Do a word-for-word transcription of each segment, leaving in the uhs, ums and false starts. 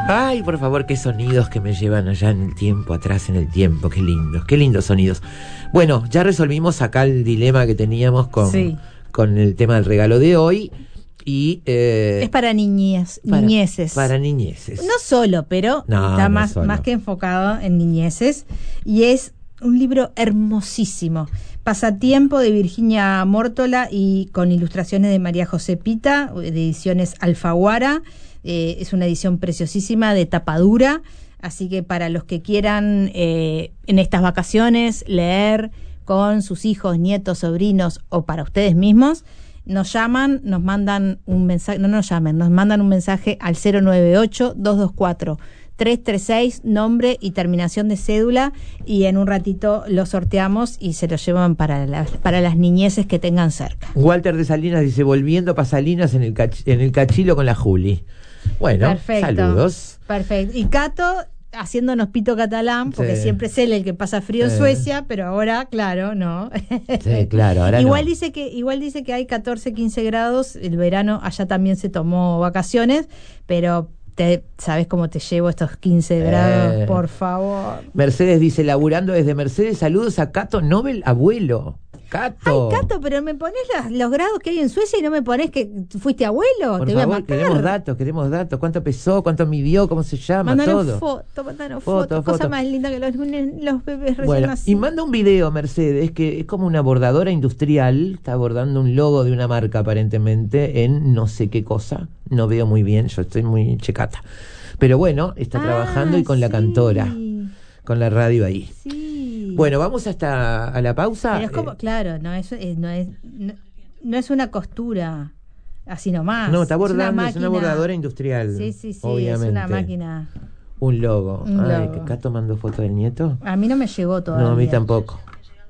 Ay, por favor, qué sonidos que me llevan allá en el tiempo, atrás en el tiempo, qué lindos, qué lindos sonidos. Bueno, ya resolvimos acá el dilema que teníamos con, sí. con el tema del regalo de hoy. Y, eh, es para niñez, para, niñeces. Para niñeces. No solo, pero no, está no más, solo. más que enfocado en niñeces. Y es un libro hermosísimo. Pasatiempo de Virginia Mórtola y con ilustraciones de María José Pita, de ediciones Alfaguara. Eh, es una edición preciosísima de tapadura. Así que para los que quieran eh, en estas vacaciones leer con sus hijos, nietos, sobrinos o para ustedes mismos, nos llaman, nos mandan un mensaje, no nos llamen, nos mandan un mensaje al cero nueve ocho, dos dos cuatro, tres tres seis, nombre y terminación de cédula, y en un ratito lo sorteamos y se lo llevan para las, para las niñeces que tengan cerca. Walter de Salinas dice, volviendo para Salinas en el, cach- en el cachilo con la Juli. Bueno, perfecto, saludos. Perfecto. Y Cato haciéndonos pito catalán, porque sí. siempre es él el que pasa frío en sí. Suecia, pero ahora, claro, no. Sí, claro, ahora igual no. dice que igual dice que hay catorce, quince grados, el verano allá también se tomó vacaciones, pero te, ¿sabes cómo te llevo estos quince grados? Eh. Por favor. Mercedes dice, laburando desde Mercedes, saludos a Cato Nobel, abuelo. Cato. Ay, Cato, pero me pones los, los grados que hay en Suecia y no me pones que fuiste abuelo. Por te favor, voy a matar. Queremos datos, queremos datos. ¿Cuánto pesó? ¿Cuánto midió? ¿Cómo se llama? Mándanos todo. foto, mándanos foto, foto. foto. Cosa más linda que los, los bebés recién bueno, nacidos. y manda un video, Mercedes, que es como una bordadora industrial. Está bordando un logo de una marca, aparentemente, en no sé qué cosa. No veo muy bien, yo estoy muy checata. Pero bueno, está ah, trabajando y con sí. la cantora, con la radio ahí. Sí. Bueno, vamos hasta a la pausa. Pero es como, eh, claro, no es, eh, no, es, no, no es una costura así nomás. No, está bordando, es una, es una bordadora industrial. Sí, sí, sí, obviamente. Es una máquina. Un logo. Un Ay, logo. ¿que Cato mandó foto del nieto? A mí no me llegó todavía. No, a mí tampoco.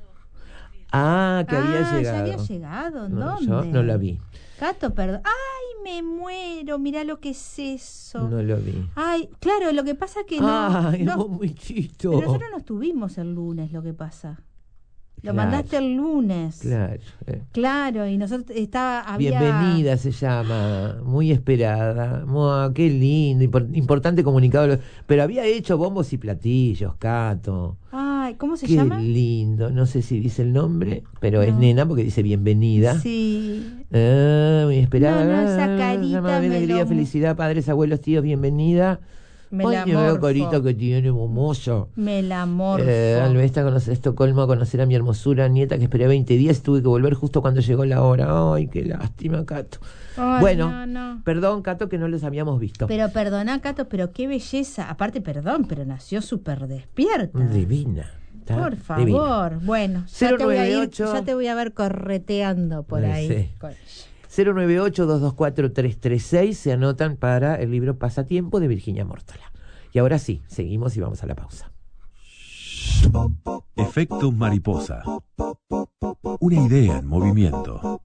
Ah, que ah, había llegado. ya había llegado, no, ¿dónde? Yo no la vi. Cato, perdón. ¡Ay, me muero! Mirá lo que es eso. No lo vi. Ay, claro, lo que pasa que no... Ay, no, muy chisto. Pero nosotros no estuvimos el lunes, lo que pasa. Lo claro. mandaste el lunes. Claro. Eh. Claro, y nosotros estaba... Había... Bienvenida se llama, muy esperada. Mua, qué lindo, import- importante comunicado. Pero había hecho bombos y platillos, Cato. Ay, ¿cómo se qué llama? Qué lindo, no sé si dice el nombre, pero no. Es nena porque dice bienvenida. Sí. Ah, muy esperada. No, no, esa carita ah, me alegría, lo... felicidad, padres, abuelos, tíos, bienvenida. Me Ay, la que veo morfo. carita que tiene momoso. Me la morfo. Eh, Alvesta conoce Estocolmo a conocer a mi hermosura nieta que esperé veinte días y tuve que volver justo cuando llegó la hora. Ay, qué lástima, Cato. Ay, bueno, no, no. Perdón, Cato, que no los habíamos visto. Pero perdona, Cato, pero qué belleza. Aparte, perdón, pero nació súper despierta. Divina. Por favor. Divina. Bueno, ya te, voy a ir, ya te voy a ver correteando por no ahí. Sé. Con cero nueve ocho, dos dos cuatro, tres tres seis se anotan para el libro Pasatiempo de Virginia Mórtola. Y ahora sí, seguimos y vamos a la pausa. Efecto mariposa. Una idea en movimiento.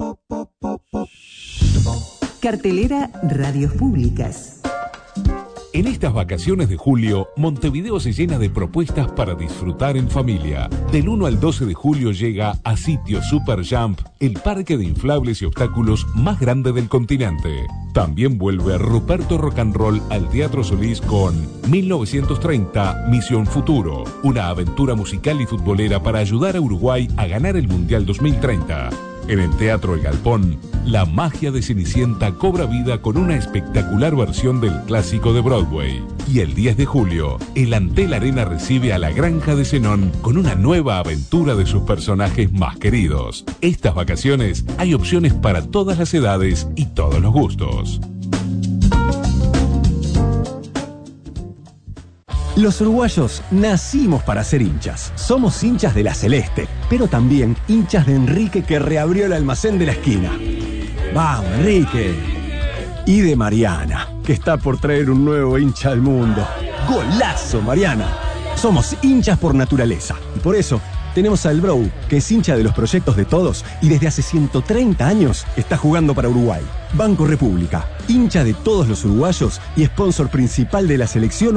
Cartelera Radios Públicas. En estas vacaciones de julio, Montevideo se llena de propuestas para disfrutar en familia. Del uno al doce de julio llega a Sitio Super Jump, el parque de inflables y obstáculos más grande del continente. También vuelve Ruperto Rock and Roll al Teatro Solís con mil novecientos treinta Misión Futuro, una aventura musical y futbolera para ayudar a Uruguay a ganar el Mundial dos mil treinta. En el Teatro El Galpón, la magia de Cenicienta cobra vida con una espectacular versión del clásico de Broadway. Y el diez de julio, el Antel Arena recibe a la Granja de Zenón con una nueva aventura de sus personajes más queridos. Estas vacaciones hay opciones para todas las edades y todos los gustos. Los uruguayos nacimos para ser hinchas. Somos hinchas de la Celeste, pero también hinchas de Enrique, que reabrió el almacén de la esquina. ¡Vamos, Enrique! Y de Mariana, que está por traer un nuevo hincha al mundo. ¡Golazo, Mariana! Somos hinchas por naturaleza y por eso tenemos al Brou, que es hincha de los proyectos de todos y desde hace ciento treinta años está jugando para Uruguay. Banco República, hincha de todos los uruguayos y sponsor principal de la selección